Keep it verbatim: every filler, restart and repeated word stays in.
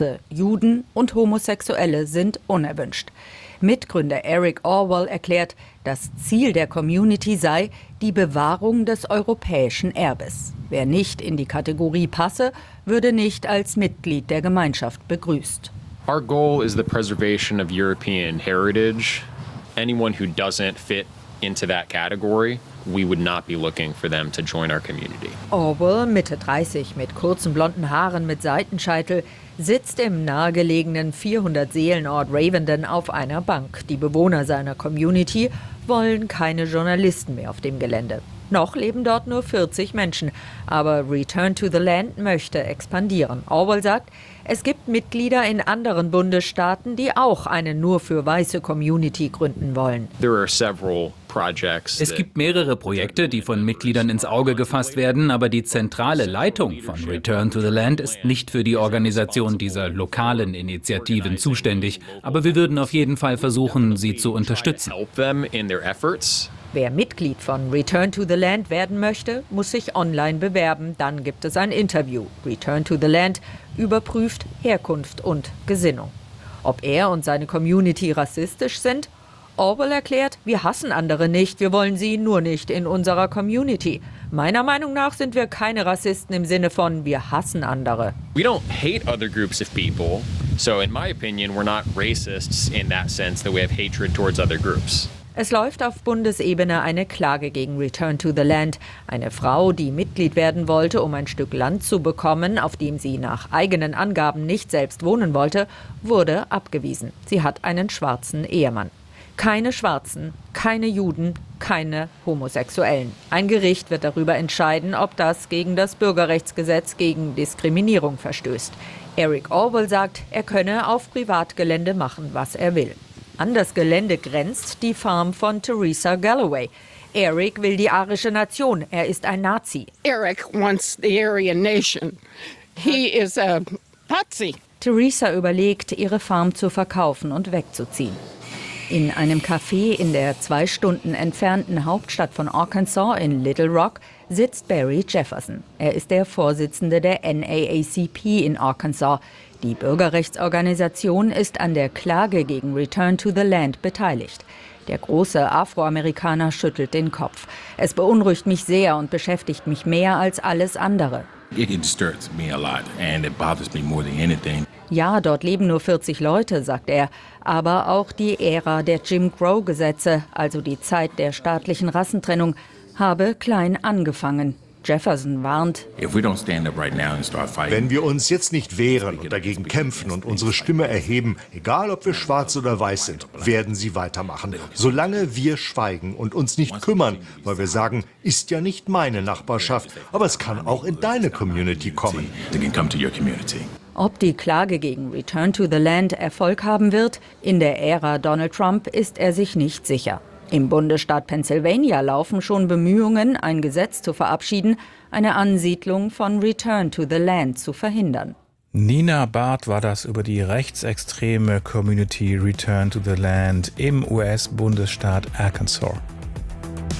Juden und Homosexuelle sind unerwünscht. Mitgründer Eric Orwell erklärt, das Ziel der Community sei die Bewahrung des europäischen Erbes. Wer nicht in die Kategorie passe, würde nicht als Mitglied der Gemeinschaft begrüßt. Our goal is the preservation of European heritage. Anyone who doesn't fit into that category, we would not be looking for them to join our community. Orwell, Mitte dreißig, mit kurzen blonden Haaren mit Seitenscheitel, sitzt im nahegelegenen vierhundert-Seelen-Ort Ravenden auf einer Bank. Die Bewohner seiner Community wollen keine Journalisten mehr auf dem Gelände. Noch leben dort nur vierzig Menschen, aber Return to the Land möchte expandieren. Orwell sagt, es gibt Mitglieder in anderen Bundesstaaten, die auch eine nur für weiße Community gründen wollen. There are several projects. Es gibt mehrere Projekte, die von Mitgliedern ins Auge gefasst werden, aber die zentrale Leitung von Return to the Land ist nicht für die Organisation dieser lokalen Initiativen zuständig. Aber wir würden auf jeden Fall versuchen, sie zu unterstützen. Wer Mitglied von Return to the Land werden möchte, muss sich online bewerben. Dann gibt es ein Interview. Return to the Land überprüft Herkunft und Gesinnung. Ob er und seine Community rassistisch sind? Orwell erklärt, wir hassen andere nicht, wir wollen sie nur nicht in unserer Community. Meiner Meinung nach sind wir keine Rassisten im Sinne von, wir hassen andere. We don't hate other groups of people, so in my opinion, we're not racists in that sense that we have hatred towards other groups. Es läuft auf Bundesebene eine Klage gegen Return to the Land. Eine Frau, die Mitglied werden wollte, um ein Stück Land zu bekommen, auf dem sie nach eigenen Angaben nicht selbst wohnen wollte, wurde abgewiesen. Sie hat einen schwarzen Ehemann. Keine Schwarzen, keine Juden, keine Homosexuellen. Ein Gericht wird darüber entscheiden, ob das gegen das Bürgerrechtsgesetz gegen Diskriminierung verstößt. Eric Orwell sagt, er könne auf Privatgelände machen, was er will. An das Gelände grenzt die Farm von Theresa Galloway. Eric will die arische Nation. Er ist ein Nazi. Eric wants the Aryan nation. He is a Nazi. Theresa überlegt, ihre Farm zu verkaufen und wegzuziehen. In einem Café in der zwei Stunden entfernten Hauptstadt von Arkansas in Little Rock sitzt Barry Jefferson. Er ist der Vorsitzende der N double A C P in Arkansas. Die Bürgerrechtsorganisation ist an der Klage gegen Return to the Land beteiligt. Der große Afroamerikaner schüttelt den Kopf. Es beunruhigt mich sehr und beschäftigt mich mehr als alles andere. Ja, dort leben nur vierzig Leute, sagt er. Aber auch die Ära der Jim Crow-Gesetze, also die Zeit der staatlichen Rassentrennung, habe klein angefangen. Jefferson warnt, wenn wir uns jetzt nicht wehren und dagegen kämpfen und unsere Stimme erheben, egal ob wir schwarz oder weiß sind, werden sie weitermachen. Solange wir schweigen und uns nicht kümmern, weil wir sagen, ist ja nicht meine Nachbarschaft, aber es kann auch in deine Community kommen. Ob die Klage gegen Return to the Land Erfolg haben wird, in der Ära Donald Trump ist er sich nicht sicher. Im Bundesstaat Pennsylvania laufen schon Bemühungen, ein Gesetz zu verabschieden, eine Ansiedlung von Return to the Land zu verhindern. Nina Barth war das über die rechtsextreme Community Return to the Land im U S-Bundesstaat Arkansas.